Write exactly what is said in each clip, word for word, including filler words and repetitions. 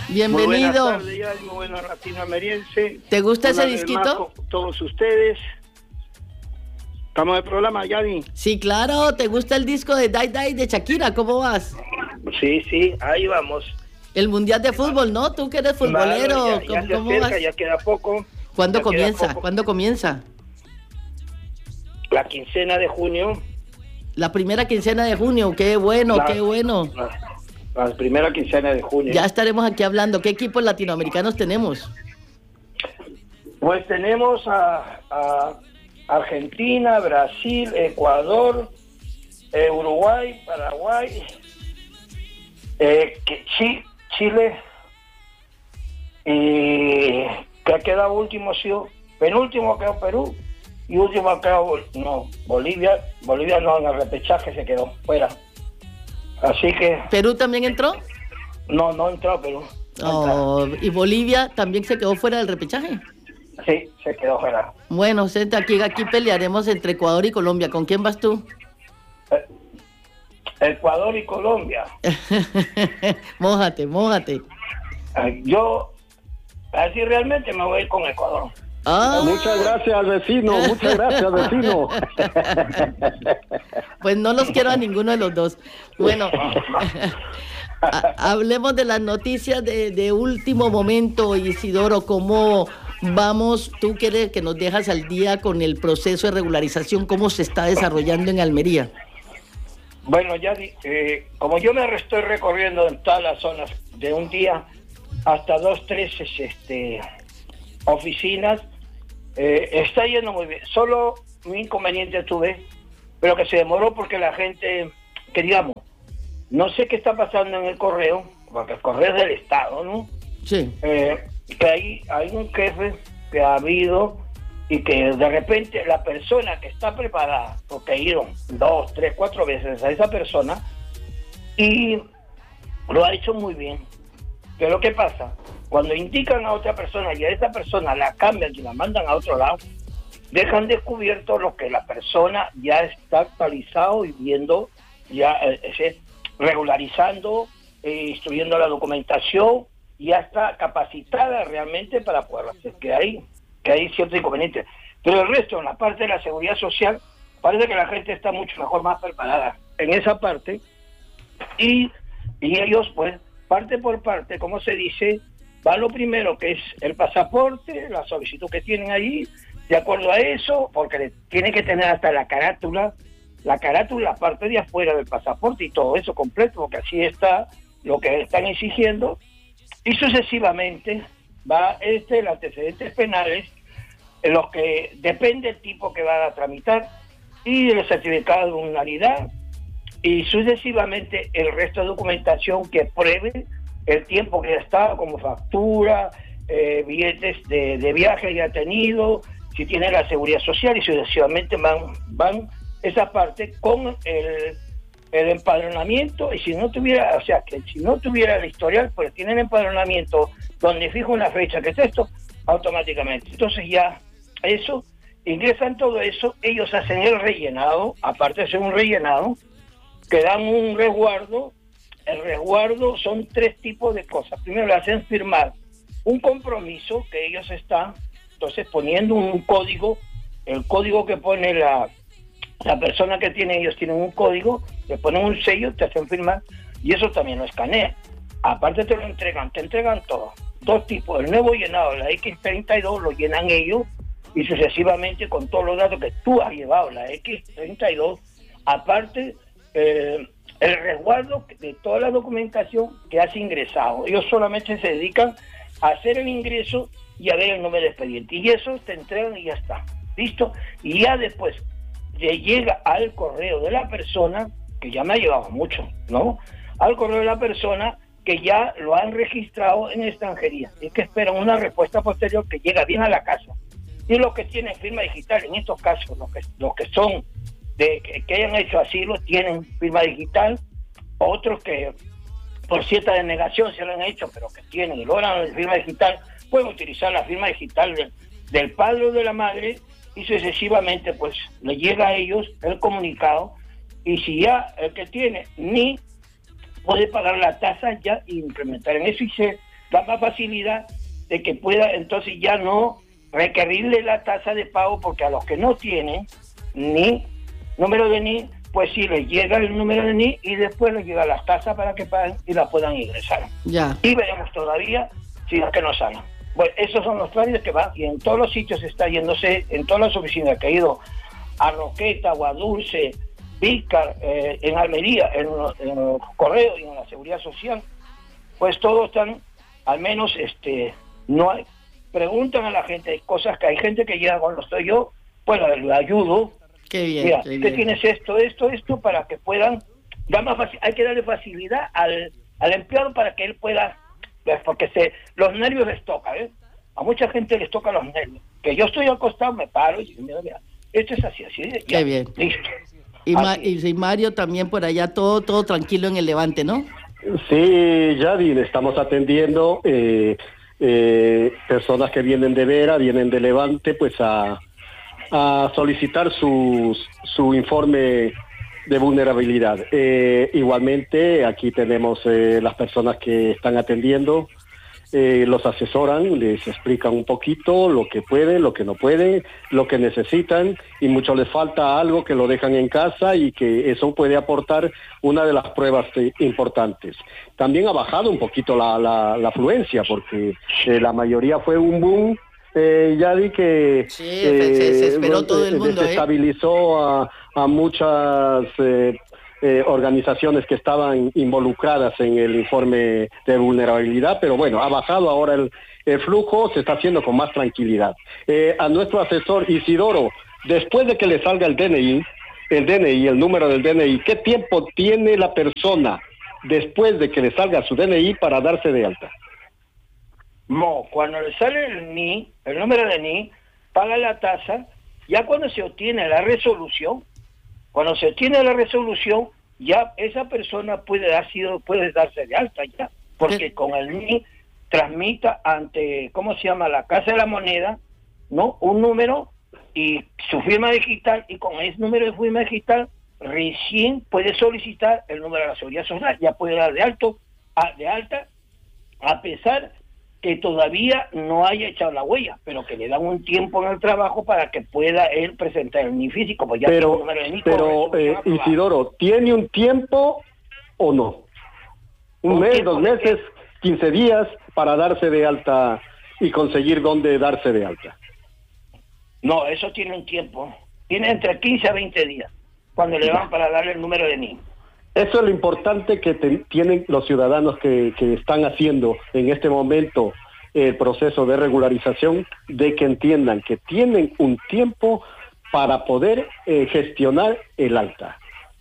Bienvenido. Muy buenas tardes, ya, muy buena latinoameriense. ¿Te gusta ese Una vez disquito? más con todos ustedes. ¿Estamos en el programa, Yanni? Sí, claro. ¿Te gusta el disco de Die Die de Shakira? ¿Cómo vas? Sí, sí, ahí vamos. El Mundial de Fútbol, ¿no? Tú que eres futbolero. Claro, ya, ya ¿Cómo, se cómo acerca, vas? ya queda poco. ¿Cuándo ya comienza? queda poco. ¿Cuándo comienza? La quincena de junio. La primera quincena de junio. Qué bueno, La- qué bueno. La, la primera quincena de junio. Ya estaremos aquí hablando. ¿Qué equipos latinoamericanos tenemos? Pues tenemos a, a Argentina, Brasil, Ecuador, eh, Uruguay, Paraguay, eh, que- Chi- Chile, y que ha quedado último, sí, penúltimo ha quedado Perú, y último ha quedado, Bol- no, Bolivia, Bolivia no, en el repechaje se quedó fuera. Así que, ¿Perú también entró? no, no entró Perú. No entró. Oh, ¿y Bolivia también se quedó fuera del repechaje? Sí, se quedó fuera. Bueno, Senta, aquí, aquí pelearemos entre Ecuador y Colombia. ¿Con quién vas tú? Eh, Ecuador y Colombia. mójate, mójate. Eh, Yo, así realmente me voy a ir con Ecuador. Ah, Muchas gracias, vecino. Muchas gracias, vecino. pues no los quiero a ninguno de los dos. Bueno, ha- hablemos de las noticias de, de último momento, Isidoro. ¿Cómo vamos? Tú que eres- que nos dejas al día con el proceso de regularización, ¿cómo se está desarrollando en Almería? Bueno, ya di- eh, como yo me estoy recorriendo en todas las zonas de un día hasta dos, tres este, oficinas, eh, está yendo muy bien. Solo un inconveniente tuve, pero que se demoró porque la gente, que digamos, no sé qué está pasando en el correo, porque el correo es del Estado, ¿no? Sí. Eh, que hay, hay un jefe que ha habido y que de repente la persona que está preparada, porque iron dos, tres, cuatro veces a esa persona y lo ha hecho muy bien. Pero ¿qué pasa? Cuando indican a otra persona y a esa persona la cambian y la mandan a otro lado, dejan descubierto lo que la persona ya está actualizado y viendo, ya eh, ese, regularizando, eh, instruyendo la documentación, ya está capacitada realmente para poder hacer, que hay, que hay cierto inconveniente. Pero el resto, en la parte de la seguridad social, parece que la gente está mucho mejor, más preparada en esa parte, y, y ellos, pues, parte por parte, como se dice, va lo primero, que es el pasaporte, la solicitud que tienen ahí, de acuerdo a eso, porque le- tienen que tener hasta la carátula, la carátula, la parte de afuera del pasaporte y todo eso completo, porque así está lo que están exigiendo, y sucesivamente va este, los antecedentes penales, en los que depende el tipo que va a tramitar, y el certificado de unidad, y sucesivamente el resto de documentación que pruebe el tiempo que ha estado, como factura, eh, billetes de, de viaje que ha tenido, si tiene la seguridad social, y sucesivamente van, van esa parte con el, el empadronamiento, y si no tuviera, o sea, que si no tuviera el historial, pues tienen empadronamiento donde fijo una fecha que es esto, automáticamente. Entonces ya eso, ingresan todo eso, ellos hacen el rellenado, aparte de hacer un rellenado, que dan un resguardo. El resguardo son tres tipos de cosas. Primero le hacen firmar un compromiso que ellos están, entonces poniendo un código, el código que pone la, la persona que tiene, ellos tienen un código, le ponen un sello, te hacen firmar, y eso también lo escanean. Aparte te lo entregan, te entregan todo. Dos tipos, el nuevo llenado, la equis treinta y dos lo llenan ellos, y sucesivamente con todos los datos que tú has llevado, la equis treinta y dos, aparte eh, el resguardo de toda la documentación que has ingresado. Ellos solamente se dedican a hacer el ingreso y a ver el número de expediente, y eso te entregan y ya está, listo. Y ya después le llega al correo de la persona, que ya me ha llevado mucho, ¿no? Al correo de la persona que ya lo han registrado en extranjería, es que esperan una respuesta posterior que llega bien a la casa. Y los que tienen firma digital, en estos casos, los que, los que son de que, que hayan hecho asilo, tienen firma digital, otros que por cierta denegación se lo han hecho, pero que tienen y logran la firma digital, pueden utilizar la firma digital del, del padre o de la madre, y sucesivamente pues le llega a ellos el comunicado, y si ya el que tiene ni puede pagar la tasa ya e implementar en eso, y se, da más facilidad de que pueda entonces ya no requerirle la tasa de pago, porque a los que no tienen ni número de N I, pues sí les llega el número de N I y después les llega las tasas para que paguen y la puedan ingresar. Ya. Y veremos todavía si es que no sanan. Bueno, esos son los trámites que van, y en todos los sitios está yéndose, en todas las oficinas que ha ido a Roqueta, Aguadulce, Vícar, eh, en Almería, en, en el Correo y en la Seguridad Social, pues todos están, al menos, este, no hay, preguntan a la gente, hay cosas que hay gente que llega cuando estoy yo, pues le, le ayudo. Qué bien, Mira, qué ¿qué bien. tienes esto, esto, esto? Para que puedan, dar más faci- hay que darle facilidad al, al empleado para que él pueda, pues, porque se, los nervios les toca, ¿eh? A mucha gente les toca los nervios. Que yo estoy al costado, me paro y digo, mira, mira, esto es así, así. Qué ya, bien. Listo. Y, Ma- Así. y, y Mario también por allá, todo, todo tranquilo en el Levante, ¿no? Sí, Yadi, le estamos atendiendo eh, eh, personas que vienen de Vera, vienen de Levante, pues a, a solicitar su, su informe de vulnerabilidad. Eh, igualmente, aquí tenemos eh, las personas que están atendiendo, eh, los asesoran, les explican un poquito lo que pueden, lo que no pueden, lo que necesitan, y mucho les falta algo que lo dejan en casa y que eso puede aportar una de las pruebas eh, importantes. También ha bajado un poquito la, la, la afluencia, porque eh, la mayoría fue un boom, eh, Yadi, que Sí, se- se desesperó todo el mundo, ¿eh? desestabilizó a, a muchas eh, eh, organizaciones que estaban involucradas en el informe de vulnerabilidad, pero bueno, ha bajado ahora el, el flujo, se está haciendo con más tranquilidad. Eh, a nuestro asesor Isidoro, después de que le salga el D N I, el D N I, el número del D N I, ¿qué tiempo tiene la persona después de que le salga su D N I para darse de alta? No, cuando le sale el N I, el número de N I, paga la tasa. Ya cuando se obtiene la resolución, cuando se obtiene la resolución, ya esa persona puede dar sido puede darse de alta ya, porque Pero- con el N I transmita ante, ¿cómo se llama?, la Casa de la Moneda, ¿no?, un número y su firma digital, y con ese número de firma digital recién puede solicitar el número de la Seguridad Social, ya puede dar de alto a, de alta, a pesar que todavía no haya echado la huella, pero que le dan un tiempo en el trabajo para que pueda él presentar el N I físico, pues ya tiene el Pero, número de N I, pero correcto, eh, aprobado. Isidoro, ¿tiene un tiempo o no? Un Un mes, tiempo dos de meses, quince días para darse de alta y conseguir dónde darse de alta. No, eso tiene un tiempo, tiene entre quince a veinte días, cuando le van para darle el número de N I. Eso es lo importante que te- tienen los ciudadanos que, que están haciendo en este momento el proceso de regularización, de que entiendan que tienen un tiempo para poder eh, gestionar el alta.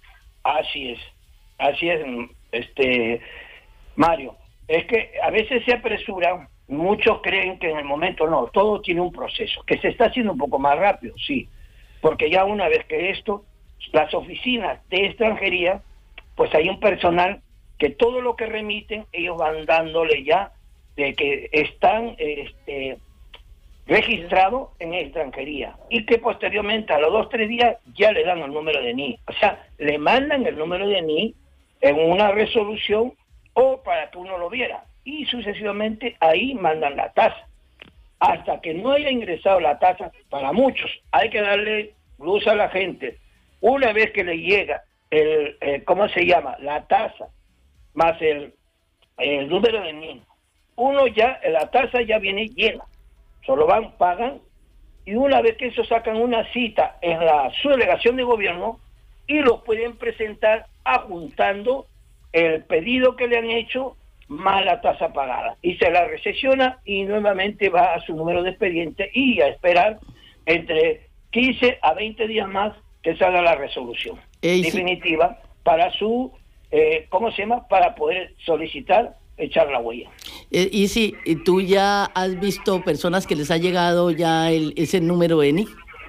Así es, así es, este Mario. Es que a veces se apresuran, muchos creen que en el momento no, todo tiene un proceso, que se está haciendo un poco más rápido, sí, porque ya una vez que esto, las oficinas de extranjería, pues hay un personal que todo lo que remiten, ellos van dándole ya de que están este, registrados en extranjería, y que posteriormente a los dos tres días ya le dan el número de N I, o sea, le mandan el número de N I en una resolución o para que uno lo viera, y sucesivamente ahí mandan la tasa. Hasta que no haya ingresado la tasa, para muchos hay que darle luz a la gente. Una vez que le llega el, eh, ¿cómo se llama?, la tasa más el, el número de N I, uno ya, la tasa ya viene llena, solo van, pagan, y una vez que eso sacan una cita en la subdelegación de gobierno y lo pueden presentar adjuntando el pedido que le han hecho más la tasa pagada, y se la recesiona y nuevamente va a su número de expediente y a esperar entre quince a veinte días más que salga la resolución Ey, sí. definitiva para su, eh, ¿cómo se llama?, para poder solicitar echar la huella. Eh, y si tú ya has visto personas que les ha llegado ya el, ese número N I,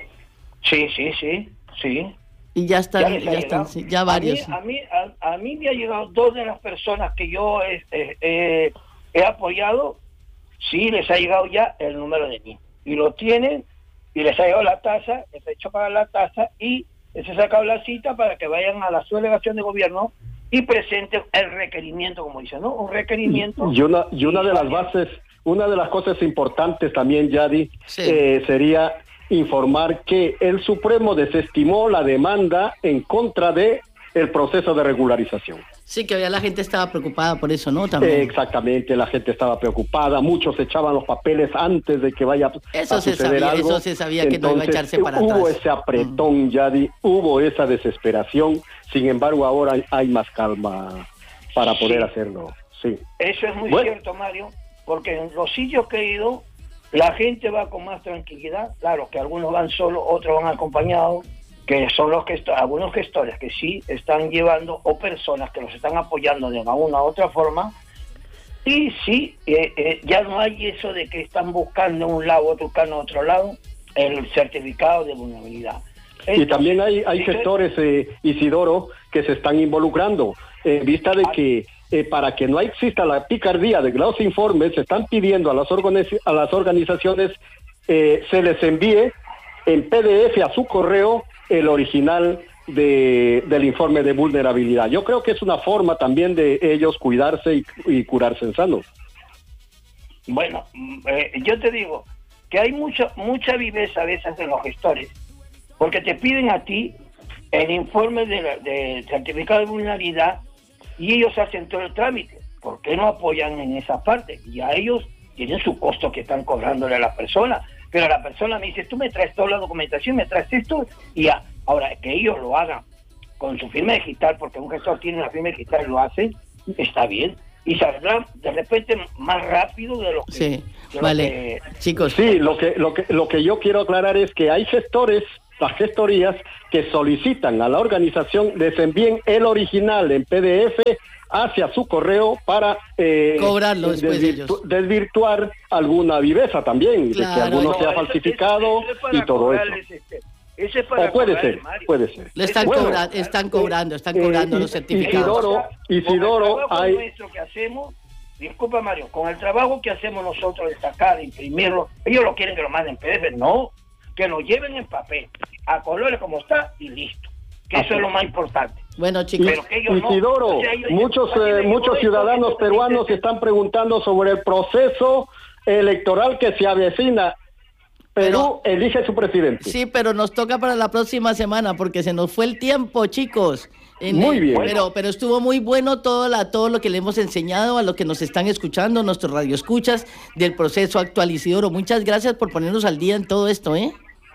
Sí, sí, sí, sí. y ya están, les ha ya, están, llegado. sí, ya varios. A mí, a mí, a, a mí me ha llegado dos de las personas que yo este, eh, he apoyado, sí, les ha llegado ya el número de N I. Y lo tienen, y les ha llegado la tasa, les ha hecho pagar la tasa, y les ha sacado la cita para que vayan a la subdelegación de gobierno y presente el requerimiento, como dice, ¿no? Un requerimiento. Y una, y una de las bases, una de las cosas importantes también, Yadi, sí. eh, sería informar que el Supremo desestimó la demanda en contra de el proceso de regularización. Sí, que ya la gente estaba preocupada por eso, ¿no? También. Eh, exactamente, la gente estaba preocupada, muchos echaban los papeles antes de que vaya eso a se suceder sabía, algo. Eso se sabía que Entonces, no iba a echarse para hubo atrás. Hubo ese apretón, uh-huh. Yadi, hubo esa desesperación, sin embargo ahora hay, hay más calma para poder sí. hacerlo. Sí. Eso es muy bueno. cierto, Mario, porque en los sitios que he ido, la gente va con más tranquilidad, claro que algunos van solos, otros van acompañados, que son los que algunos gestores que sí están llevando o personas que los están apoyando de una u otra forma, y sí, eh, eh, ya no hay eso de que están buscando un lado, otro buscando otro lado, el certificado de vulnerabilidad. Entonces, y también hay, hay gestores, eh, Isidoro, que se están involucrando, en vista de que eh, para que no exista la picardía de los informes, se están pidiendo a las, organiz- a las organizaciones eh, se les envíe en P D F a su correo el original de, del informe de vulnerabilidad. Yo creo que es una forma también de ellos cuidarse y, y curarse en sano. Bueno, eh, yo te digo que hay mucha mucha viveza a veces en los gestores, porque te piden a ti el informe de, de certificado de vulnerabilidad y ellos hacen todo el trámite. ¿Por qué no apoyan en esa parte? Y a ellos tienen su costo que están cobrándole a la persona. Pero la persona me dice, tú me traes toda la documentación, me traes esto, y ya. Ahora, que ellos lo hagan con su firma digital, porque un gestor tiene una firma digital y lo hace, está bien. Y saldrá de repente más rápido de lo que... Sí, de vale, lo que, chicos. Sí, lo que, lo, que, lo que yo quiero aclarar es que hay gestores, las gestorías, que solicitan a la organización les envíen el original en P D F hacia su correo para eh, cobrarlo después desvirtu- ellos. desvirtuar alguna viveza también, claro, de que alguno no, sea eso, falsificado eso, eso y todo eso. Este, ese es para o puede cobrarle, ser, Mario. puede ser. Le están, Bueno, cobra- están cobrando, están cobrando eh, los certificados. Isidoro, Isidoro, con el trabajo hay... nuestro que hacemos, disculpa Mario, con el trabajo que hacemos nosotros de sacar, de imprimirlo, ellos lo quieren que lo manden en P D F, no, que lo lleven en papel, a colores como está y listo, que eso es lo más importante. Bueno, chicos, pero que ellos Isidoro, no. O sea, ellos, muchos eh, muchos ciudadanos peruanos se están preguntando sobre el proceso electoral que se avecina. Perú pero, elige su presidente. Sí, pero nos toca para la próxima semana porque se nos fue el tiempo, chicos. En muy el, bien. Pero, pero estuvo muy bueno todo, la, todo lo que le hemos enseñado a los que nos están escuchando, nuestros radioescuchas del proceso actual. Isidoro, muchas gracias por ponernos al día en todo esto, ¿eh?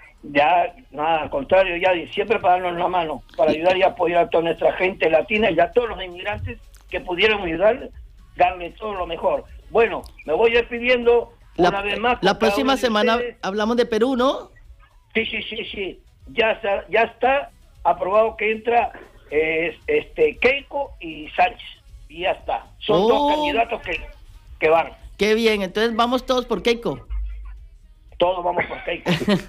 Ya, nada, al contrario, ya siempre para darnos la mano, para ayudar y apoyar a toda nuestra gente latina y a todos los inmigrantes que pudieran ayudar, darle todo lo mejor. Bueno, me voy despidiendo la, una vez más. La próxima semana ustedes. Hablamos de Perú, ¿no? Sí, sí, sí, sí. Ya está, ya está aprobado que entra eh, este Keiko y Sánchez. Y ya está. Son oh. dos candidatos que, que van. Qué bien, entonces vamos todos por Keiko. Todos vamos por Keiko.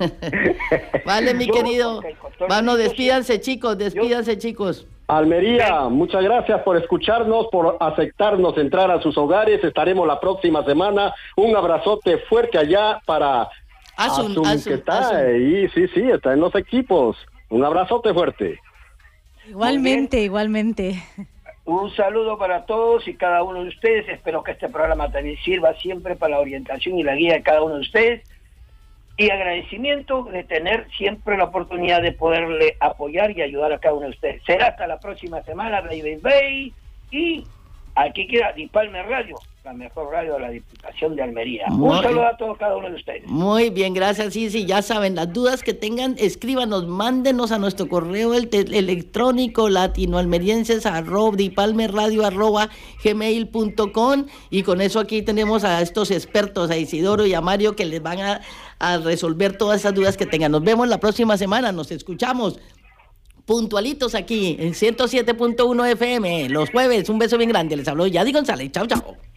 Vale, mi Yo querido. Bueno, despídanse, chicos, despídanse, Yo... chicos. Almería, muchas gracias por escucharnos, por aceptarnos entrar a sus hogares. Estaremos la próxima semana. Un abrazote fuerte allá para Asun, Asun, Asun, que está Asun. ahí, sí, sí, está en los equipos. Un abrazote fuerte. Igualmente, igualmente. Un saludo para todos y cada uno de ustedes. Espero que este programa también sirva siempre para la orientación y la guía de cada uno de ustedes. Y agradecimiento de tener siempre la oportunidad de poderle apoyar y ayudar a cada uno de ustedes. Será hasta la próxima semana, Baby Bay. Y aquí queda Dipalme Radio, la mejor radio de la Diputación de Almería. Muy Un saludo a todos cada uno de ustedes. Muy bien, gracias. Sí, sí, ya saben, las dudas que tengan, escríbanos, mándenos a nuestro correo el te- electrónico latinoalmerienses arroba dipalmeradio arroba gmail punto com, y con eso aquí tenemos a estos expertos, a Isidoro y a Mario, que les van a, a resolver todas esas dudas que tengan. Nos vemos la próxima semana, nos escuchamos puntualitos aquí en ciento siete punto uno F M los jueves. Un beso bien grande, les habló Yadi González. Chao, chao.